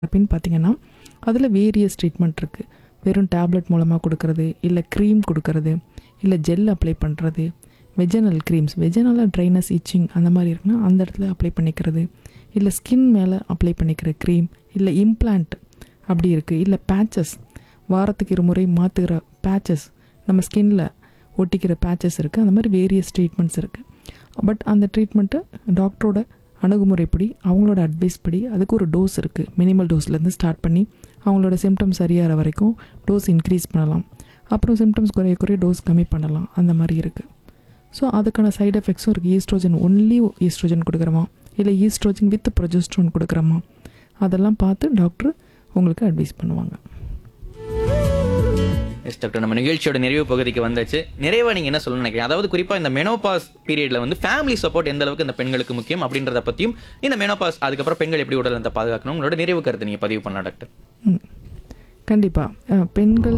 தெரப்பின்னு பார்த்தீங்கன்னா, அதில various treatment இருக்குது. வெறும் டேப்லெட் மூலமாக கொடுக்கறது, இல்லை க்ரீம் கொடுக்கறது, இல்லை ஜெல் அப்ளை பண்ணுறது, வெஜனல் க்ரீம்ஸ், வெஜனலாக ட்ரைனஸ், இச்சிங் அந்த மாதிரி இருக்குன்னா அந்த இடத்துல அப்ளை பண்ணிக்கிறது, இல்லை ஸ்கின் மேலே அப்ளை பண்ணிக்கிற க்ரீம், இல்லை இம்ப்ளான்ட் அப்படி இருக்குது, இல்லை பேச்சஸ் வாரத்துக்கு இருமுறை மாற்றுகிற பேச்சஸ், நம்ம ஸ்கின்னில் ஒட்டிக்கிற பேச்சஸ் இருக்குது. அந்த மாதிரி வேரியஸ் ட்ரீட்மெண்ட்ஸ் இருக்குது. பட் அந்த ட்ரீட்மெண்ட்டு டாக்டரோட அணுகுமுறைப்படி, அவங்களோட அட்வைஸ் படி அதுக்கு ஒரு டோஸ் இருக்குது. மினிமல் டோஸ்லேருந்து ஸ்டார்ட் பண்ணி அவங்களோட சிம்டம்ஸ் சரியாகிற வரைக்கும் டோஸ் இன்க்ரீஸ் பண்ணலாம். அப்புறம் சிம்டம்ஸ் குறைய குறைய டோஸ் கம்மி பண்ணலாம். அந்த மாதிரி இருக்குது. ஸோ அதுக்கான சைடு எஃபெக்ட்ஸும் இருக்குது. ஈஸ்ட்ரோஜன் ஒன்லி ஈஸ்ட்ரோஜன் கொடுக்குறோமா, இல்லை ஈஸ்ட்ரோஜன் வித் ப்ரொஜெஸ்ட்ரோன் கொடுக்குறோமா, அதெல்லாம் பார்த்து டாக்டர் உங்களுக்கு அட்வைஸ் பண்ணுவாங்க. எஸ் டாக்டர், நம்ம நிகழ்ச்சியோட நிறைவு பகுதிக்கு வந்தாச்சு. நிறைவாக நீங்கள் என்ன சொல்லணும்னு நினைக்கிறீங்க? அதாவது குறிப்பாக இந்த மெனோபாஸ் பீரியடில் வந்து ஃபேமிலி சப்போர்ட் எந்த அளவுக்கு இந்த பெண்களுக்கு முக்கியம் அப்படின்றத பற்றியும், இந்த மெனோபாஸ் அதுக்கப்புறம் பெண்கள் எப்படி உடல் நலத்தை பாதுகாக்கணும், உங்களோட நிறைவு கருத்தை நீங்கள் பதிவு பண்ணலாம் டாக்டர். கண்டிப்பாக பெண்கள்.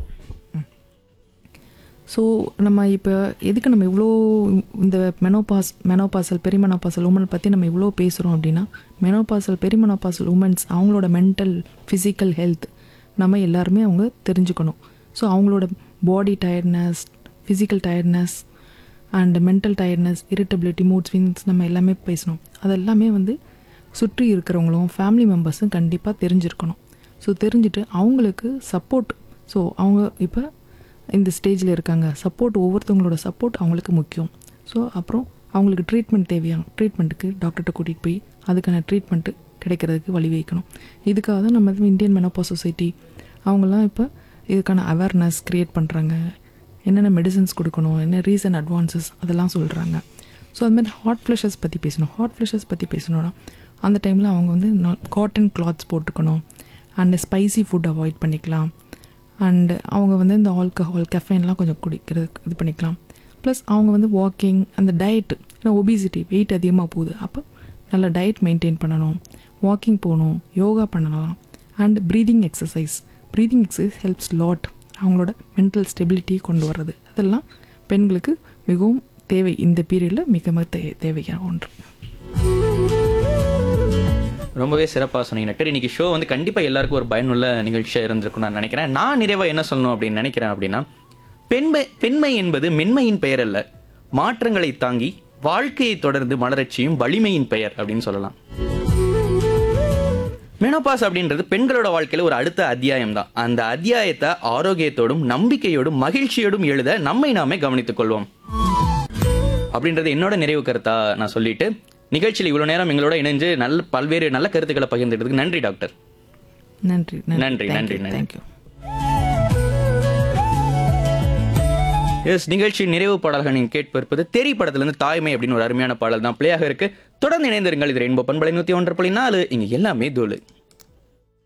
ஸோ நம்ம இப்போ எதுக்கு நம்ம இவ்வளோ இந்த மெனோபாசல் பெரிமெனோபாசல் உமன் பற்றி நம்ம இவ்வளோ பேசுகிறோம் அப்படின்னா, மெனோபாசல் பெரிமெனோபாசல் உமன்ஸ் அவங்களோட மென்டல் ஃபிசிக்கல் ஹெல்த் நம்ம எல்லாருமே அவங்க தெரிஞ்சுக்கணும். ஸோ அவங்களோட பாடி tiredness, physical tiredness and mental tiredness, irritability, mood swings நம்ம எல்லாமே பேசணும். அதெல்லாமே வந்து சுற்றி இருக்கிறவங்களும் ஃபேமிலி மெம்பர்ஸும் கண்டிப்பாக தெரிஞ்சிருக்கணும். ஸோ தெரிஞ்சுட்டு அவங்களுக்கு சப்போர்ட், ஸோ அவங்க இப்போ இந்த ஸ்டேஜில் இருக்காங்க, சப்போர்ட், ஒவ்வொருத்தவங்களோட சப்போர்ட் அவங்களுக்கு முக்கியம். ஸோ அப்புறம் அவங்களுக்கு ட்ரீட்மெண்ட் தேவையான ட்ரீட்மெண்ட்டுக்கு டாக்டர்கிட்ட கூட்டிகிட்டு போய் அதுக்கான ட்ரீட்மெண்ட்டு கிடைக்கிறதுக்கு வழி வைக்கணும். இதுக்காக தான் நம்ம இந்தியன் மெனோபாஸ் சொசைட்டி அவங்கெல்லாம் இப்போ இதுக்கான அவேர்னஸ் க்ரியேட் பண்ணுறாங்க. என்னென்ன மெடிசன்ஸ் கொடுக்கணும், என்ன ரீசன் அட்வான்சஸ் அதெல்லாம் சொல்கிறாங்க. ஸோ அதுமாதிரி ஹாட் ஃப்ளஷஸ் பற்றி பேசணும். ஹாட் ஃப்ளஷஸ் பற்றி பேசணுன்னா அந்த டைமில் அவங்க வந்து காட்டன் கிளாத்ஸ் போட்டுக்கணும். அண்ட் ஸ்பைசி ஃபுட் அவாய்ட் பண்ணிக்கலாம். அண்டு அவங்க வந்து இந்த ஆல்கஹால், கெஃபைன்லாம் கொஞ்சம் குடிக்கிறதுக்கு இது பண்ணிக்கலாம். ப்ளஸ் அவங்க வந்து வாக்கிங், அந்த டயட்டு, ஏன்னா ஒபிசிட்டி வெயிட் அதிகமாக போகுது, அப்போ நல்ல டயட் மெயின்டைன் பண்ணணும், வாக்கிங் போகணும், யோகா பண்ணலாம். And breathing exercise helps lot அவங்களோட மென்டல் ஸ்டெபிலிட்டியை கொண்டு வர்றது. அதெல்லாம் பெண்களுக்கு மிகவும் தேவை. இந்த பீரியடில் மிக தேவையான ஒன்று. ரொம்பவே சிறப்பாக சொன்னீங்க டாக்டர். இன்னைக்கு ஷோ வந்து கண்டிப்பாக எல்லாருக்கும் ஒரு பயனுள்ள நிகழ்ச்சியாக இருந்திருக்கும் நான் நினைக்கிறேன். நான் நிறைவாக என்ன சொல்லணும் அப்படின்னு நினைக்கிறேன் அப்படின்னா, பெண்மை என்பது மென்மையின் பெயர் அல்ல, மாற்றங்களை தாங்கி வாழ்க்கையை தொடர்ந்து மலரச் செய்யும் வலிமையின் பெயர் அப்படின்னு சொல்லலாம். மெனோபாஸ் அப்படின்றது பெண்களோட வாழ்க்கையில் ஒரு அடுத்த அத்தியாயம் தான். அந்த அத்தியாயத்தை ஆரோக்கியத்தோடும் நம்பிக்கையோடும் மகிழ்ச்சியோடும் எழுத நம்மை நாமே கவனித்துக் கொள்வோம் அப்படின்றது என்னோட நிறைவு கருத்தா நான் சொல்லிட்டு, நிகழ்ச்சியில் இவ்வளவு நேரம் எங்களோட இணைஞ்சு பல்வேறு நல்ல கருத்துக்களை பகிர்ந்துட்டதுக்கு நன்றி டாக்டர். நன்றி நன்றி நன்றி நன்றி. தேங்க்யூ. எஸ், நிகழ்ச்சி நிறைவு பாடல்கள் நீங்கள் கேட்பிருப்பது தெரி படத்திலிருந்து தாய்மை அப்படின்னு ஒரு அருமையான பாடல் தான் பிளேயாக இருக்கு. தொடர்ந்து இணைந்திருங்கள். இது ரெயின்போ பண்பலை 101.4. இங்க எல்லாமே தோலு.